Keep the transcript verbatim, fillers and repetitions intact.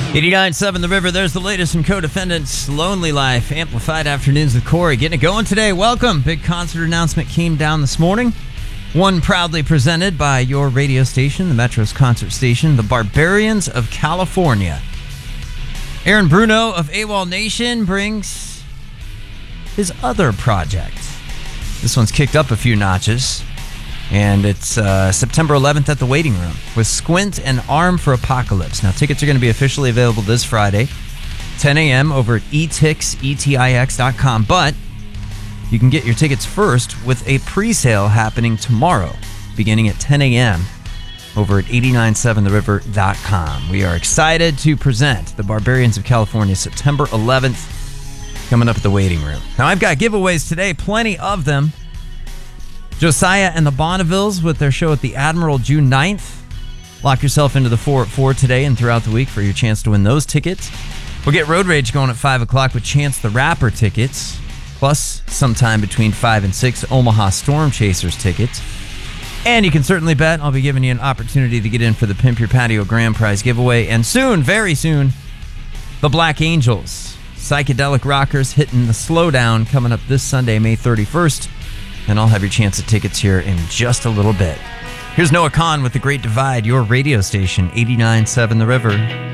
eighty-nine point seven The River, there's the latest from Co-Defendants, Lonely Life, Amplified Afternoons with Corey. Getting it going today. Welcome. Big concert announcement came down this morning. One proudly presented by your radio station, the Metro's concert station, the Barbarians of California. Aaron Bruno of AWOL Nation brings his other project. This one's kicked up a few notches. And it's uh, September eleventh at the Waiting Room with Squint and Arm for Apocalypse. Now, tickets are going to be officially available this Friday, ten a.m. over at e tix dot com. But you can get your tickets first with a pre-sale happening tomorrow, beginning at ten a.m. over at eighty-nine seven the river dot com. We are excited to present the Barbarians of California September eleventh, coming up at the Waiting Room. Now, I've got giveaways today, plenty of them. Josiah and the Bonnevilles with their show at the Admiral June ninth. Lock yourself into the four at four today and throughout the week for your chance to win those tickets. We'll get Road Rage going at five o'clock with Chance the Rapper tickets. Plus, sometime between five and six, Omaha Storm Chasers tickets. And you can certainly bet I'll be giving you an opportunity to get in for the Pimp Your Patio Grand Prize giveaway. And soon, very soon, the Black Angels. Psychedelic rockers hitting the slowdown coming up this Sunday, May thirty-first. And I'll have your chance at tickets here in just a little bit. Here's Noah Kahn with The Great Divide, your radio station, eighty-nine point seven The River.